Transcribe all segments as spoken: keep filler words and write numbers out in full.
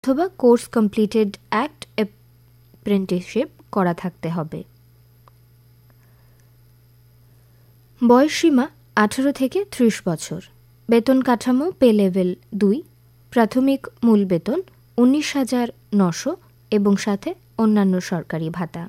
অথবা course completed act apprenticeship করা থাকতে হবে। বয়সসীমা আঠারো থেকে ত্রিশ বছর। বেতন কাঠামো পে লেভেল দুই, প্রাথমিক মূল বেতন উনিশ হাজার নশো এবং সাথে অন্যান্য সরকারি ভাতা।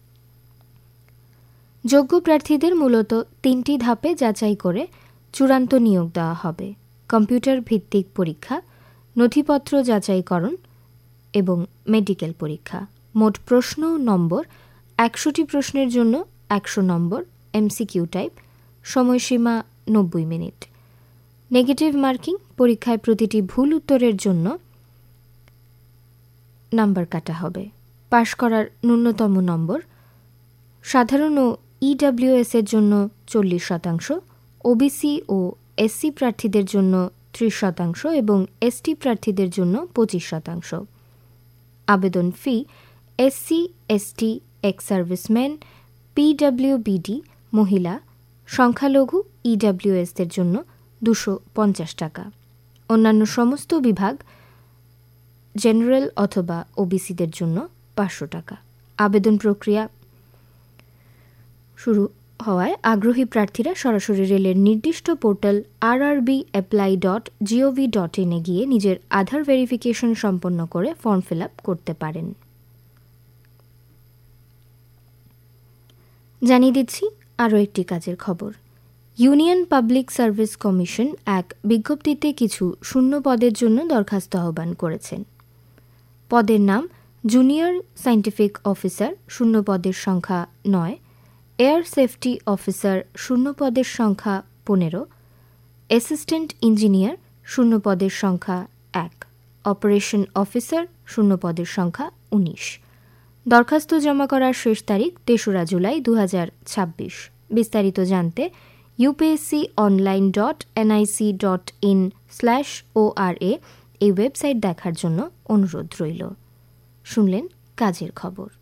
যোগ্য প্রার্থীদের মূলত তিনটি ধাপে যাচাই করে চূড়ান্ত নিয়োগ দেওয়া হবে: কম্পিউটার ভিত্তিক পরীক্ষা, নথিপত্র যাচাইকরণ এবং মেডিকেল পরীক্ষা। মোট প্রশ্ন নম্বর একশোটি প্রশ্নের জন্য একশো নম্বর, এমসিকিউ টাইপ। সময়সীমা নব্বই মিনিট। নেগেটিভ মার্কিং, পরীক্ষায় প্রতিটি ভুল উত্তরের জন্য নাম্বার কাটা হবে। পাশ করার ন্যূনতম নম্বর সাধারণ ও ইডাব্লিউএস এর জন্য চল্লিশ শতাংশ, ওবিসি ও এসসি প্রার্থীদের জন্য ত্রিশ শতাংশ এবং এসটি প্রার্থীদের জন্য পঁচিশ শতাংশ। আবেদন ফি এসসি, এসটি, এক্স সার্ভিসম্যান, পিডাব্লিউবিডি, মহিলা, সংখ্যালঘু, ইডাব্লিউএসদের জন্য দুশো পঞ্চাশ টাকা। অন্যান্য সমস্ত বিভাগ জেনারেল অথবা ওবিসিদের জন্য পাঁচশো টাকা। আবেদন প্রক্রিয়া শুরু হওয়ায় আগ্রহী প্রার্থীরা সরাসরি রেলের নির্দিষ্ট পোর্টাল আর আর B apply dot gov dot ইনে গিয়ে নিজের আধার ভেরিফিকেশন সম্পন্ন করে ফর্ম ফিল আপ করতে পারেন। জানিয়ে দিচ্ছি আরও একটি কাজের খবর। ইউনিয়ন পাবলিক সার্ভিস কমিশন এক বিজ্ঞপ্তিতে কিছু শূন্য পদের জন্য দরখাস্ত আহ্বান করেছেন। পদের নাম জুনিয়র সায়েন্টিফিক অফিসার, শূন্য পদের সংখ্যা নয়; এয়ার সেফটি অফিসার, শূন্য পদের সংখ্যা পনেরো; অ্যাসিস্ট্যান্ট ইঞ্জিনিয়ার, শূন্য পদের সংখ্যা এক; অপারেশন অফিসার, শূন্য পদের সংখ্যা উনিশ। দরখাস্ত জমা করার শেষ তারিখ তেসরা জুলাই দু হাজার ছাব্বিশ। বিস্তারিত জানতে UPSC online dot NIC dot in slash ও আর এ এই ওয়েবসাইট দেখার জন্য অনুরোধ রইল। শুনলেন কাজের খবর।